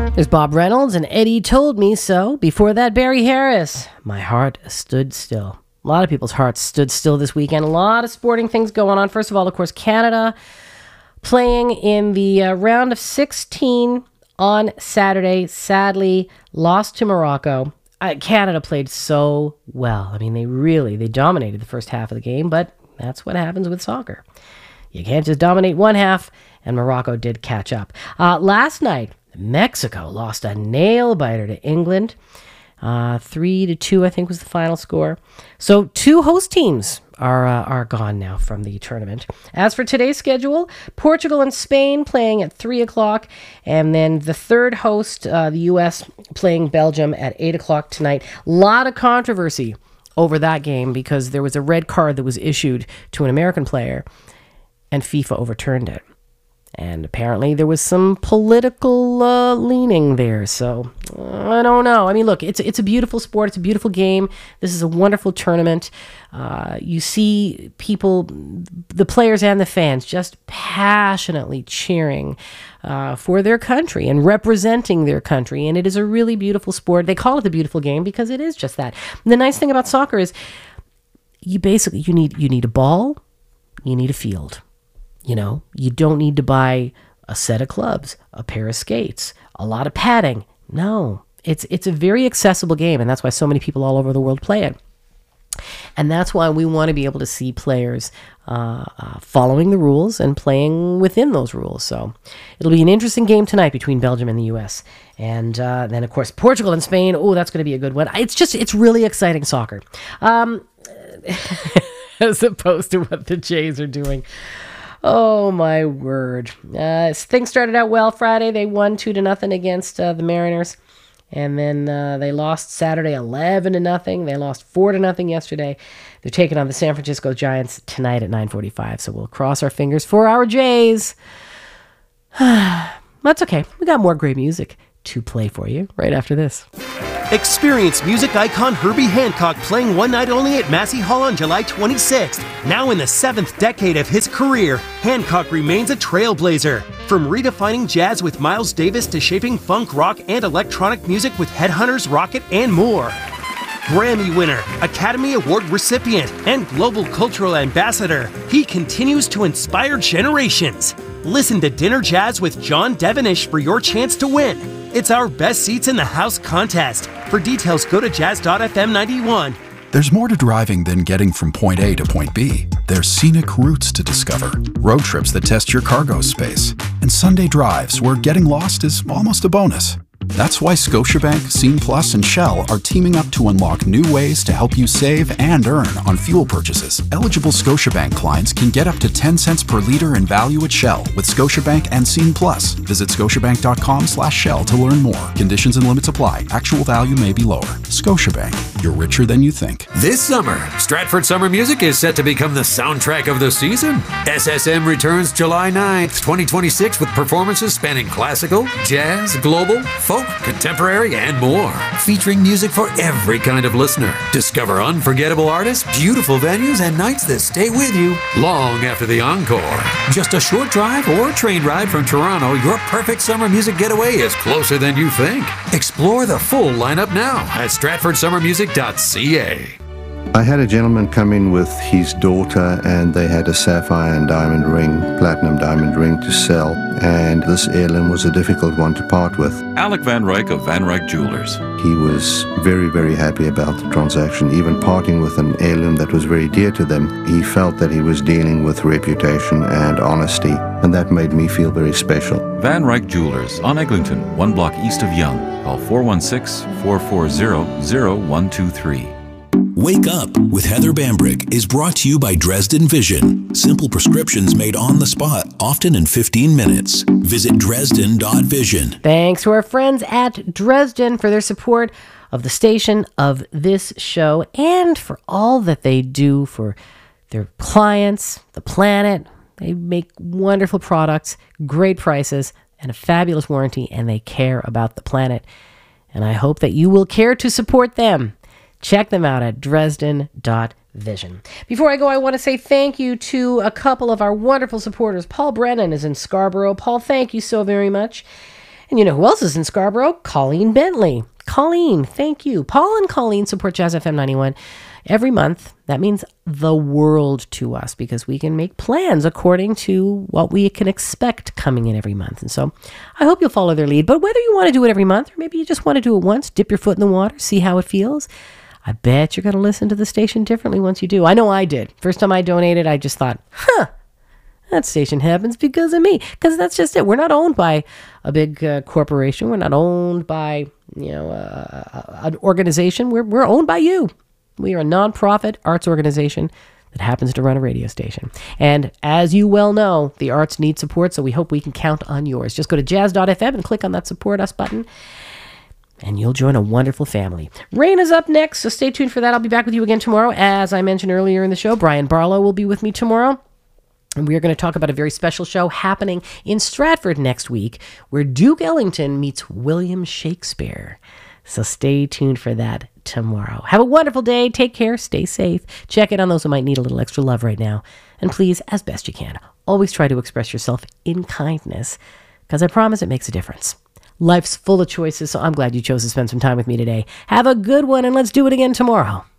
There's Bob Reynolds and Eddie Told Me So. Before that, Barry Harris. My heart stood still. A lot of people's hearts stood still this weekend. A lot of sporting things going on. First of all, of course, Canada playing in the round of 16 on Saturday. Sadly, lost to Morocco. Canada played so well. I mean, they dominated the first half of the game, but that's what happens with soccer. You can't just dominate one half, and Morocco did catch up. Last night, Mexico lost a nail-biter to England. 3-2, I think, was the final score. So 2 host teams are gone now from the tournament. As for today's schedule, Portugal and Spain playing at 3 o'clock, and then the third host, the U.S., playing Belgium at 8 o'clock tonight. A lot of controversy over that game because there was a red card that was issued to an American player, and FIFA overturned it. And apparently there was some political leaning there. So I don't know. I mean, look, it's a beautiful sport. It's a beautiful game. This is a wonderful tournament. You see people, the players and the fans, just passionately cheering for their country and representing their country. And it is a really beautiful sport. They call it the beautiful game because it is just that. And the nice thing about soccer is you need a ball, you need a field. You know, you don't need to buy a set of clubs, a pair of skates, a lot of padding. No, it's a very accessible game, and that's why so many people all over the world play it. And that's why we want to be able to see players following the rules and playing within those rules. So it'll be an interesting game tonight between Belgium and the U.S. And then, of course, Portugal and Spain. Oh, that's going to be a good one. It's really exciting soccer. As opposed to what the Jays are doing. Oh, my word. Things started out well Friday. They won 2-0 against the Mariners. And then they lost Saturday 11-0. They lost 4-0 yesterday. They're taking on the San Francisco Giants tonight at 9:45. So we'll cross our fingers for our Jays. That's okay. We got more great music to play for you right after this. Experience music icon Herbie Hancock playing one night only at Massey Hall on July 26th. Now in the 7th decade of his career, Hancock remains a trailblazer. From redefining jazz with Miles Davis to shaping funk, rock, and electronic music with Headhunters, Rocket, and more. Grammy winner, Academy Award recipient, and global cultural ambassador, he continues to inspire generations. Listen to Dinner Jazz with John Devenish for your chance to win. It's our Best Seats in the House contest. For details, go to jazz.fm 91. There's more to driving than getting from point A to point B. There's scenic routes to discover, road trips that test your cargo space, and Sunday drives where getting lost is almost a bonus. That's why Scotiabank, Scene Plus, and Shell are teaming up to unlock new ways to help you save and earn on fuel purchases. Eligible Scotiabank clients can get up to 10 cents per liter in value at Shell with Scotiabank and Scene Plus. Visit scotiabank.com/Shell to learn more. Conditions and limits apply. Actual value may be lower. Scotiabank, you're richer than you think. This summer, Stratford Summer Music is set to become the soundtrack of the season. SSM returns July 9th, 2026 with performances spanning classical, jazz, global, folk, contemporary, and more. Featuring music for every kind of listener. Discover unforgettable artists, beautiful venues, and nights that stay with you long after the encore. Just a short drive or train ride from Toronto, your perfect summer music getaway is closer than you think. Explore the full lineup now at stratfordsummermusic.ca. I had a gentleman come in with his daughter and they had a sapphire and diamond ring, platinum diamond ring to sell, and this heirloom was a difficult one to part with. Alec Van Ryk of Van Ryk Jewelers. He was very, very happy about the transaction, even parting with an heirloom that was very dear to them. He felt that he was dealing with reputation and honesty, and that made me feel very special. Van Ryk Jewelers on Eglinton, 1 block east of Yonge. Call 416-440-0123. Wake Up with Heather Bambrick is brought to you by Dresden Vision. Simple prescriptions made on the spot, often in 15 minutes. Visit Dresden.vision. Thanks to our friends at Dresden for their support of the station, of this show, and for all that they do for their clients, the planet. They make wonderful products, great prices, and a fabulous warranty, and they care about the planet. And I hope that you will care to support them. Check them out at Dresden.vision. Before I go, I want to say thank you to a couple of our wonderful supporters. Paul Brennan is in Scarborough. Paul, thank you so very much. And you know who else is in Scarborough? Colleen Bentley. Colleen, thank you. Paul and Colleen support Jazz FM 91 every month. That means the world to us because we can make plans according to what we can expect coming in every month. And so I hope you'll follow their lead. But whether you want to do it every month or maybe you just want to do it once, dip your foot in the water, see how it feels, I bet you're going to listen to the station differently once you do. I know I did. First time I donated, I just thought, that station happens because of me. Because that's just it. We're not owned by a big corporation. We're not owned by, an organization. We're owned by you. We are a nonprofit arts organization that happens to run a radio station. And as you well know, the arts need support, so we hope we can count on yours. Just go to jazz.fm and click on that Support Us button, and you'll join a wonderful family. Rain is up next, so stay tuned for that. I'll be back with you again tomorrow. As I mentioned earlier in the show, Brian Barlow will be with me tomorrow. And we are going to talk about a very special show happening in Stratford next week where Duke Ellington meets William Shakespeare. So stay tuned for that tomorrow. Have a wonderful day. Take care. Stay safe. Check in on those who might need a little extra love right now. And please, as best you can, always try to express yourself in kindness because I promise it makes a difference. Life's full of choices, so I'm glad you chose to spend some time with me today. Have a good one, and let's do it again tomorrow.